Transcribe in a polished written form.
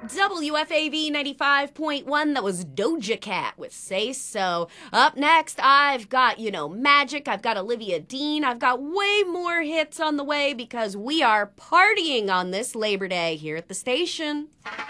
WFAV 95.1, that was Doja Cat with Say So. Up next, I've got, Magic, I've got Olivia Dean, I've got way more hits on the way because we are partying on this Labor Day here at the station.